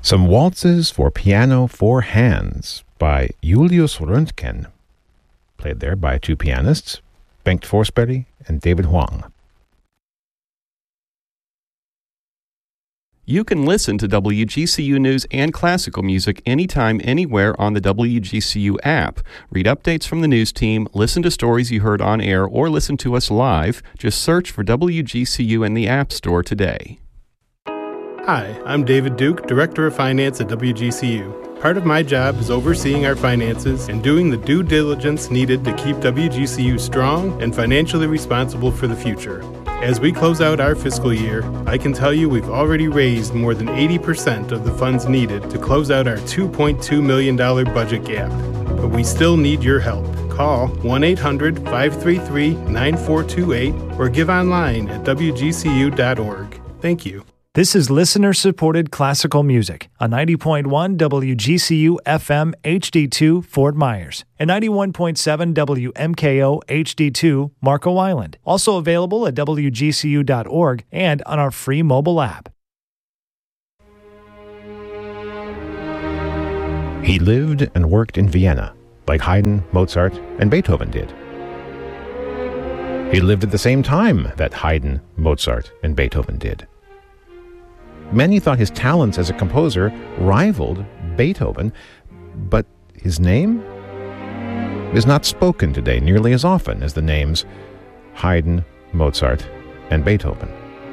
Some Waltzes for Piano 4 Hands by Julius Röntgen, played there by two pianists, Bengt Forsberg and David Huang. You can listen to WGCU News and classical music anytime, anywhere on the WGCU app. Read updates from the news team, listen to stories you heard on air, or listen to us live. Just search for WGCU in the App Store today. Hi, I'm David Duke, Director of Finance at WGCU. Part of my job is overseeing our finances and doing the due diligence needed to keep WGCU strong and financially responsible for the future. As we close out our fiscal year, I can tell you we've already raised more than 80% of the funds needed to close out our $2.2 million budget gap. But we still need your help. Call 1-800-533-9428 or give online at WGCU.org. Thank you. This is listener-supported classical music on 90.1 WGCU FM HD2 Fort Myers and 91.7 WMKO HD2 Marco Island. Also available at WGCU.org and on our free mobile app. He lived and worked in Vienna, like Haydn, Mozart, and Beethoven did. He lived at the same time that Haydn, Mozart, and Beethoven did. Many thought his talents as a composer rivaled Beethoven, but his name is not spoken today nearly as often as the names Haydn, Mozart, and Beethoven.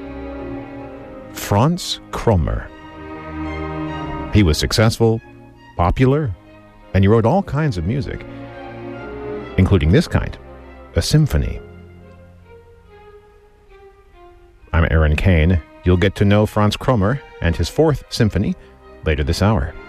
Franz Krommer. He was successful, popular, and he wrote all kinds of music, including this kind, a symphony. I'm Aaron Kane. You'll get to know Franz Krommer and his fourth symphony later this hour.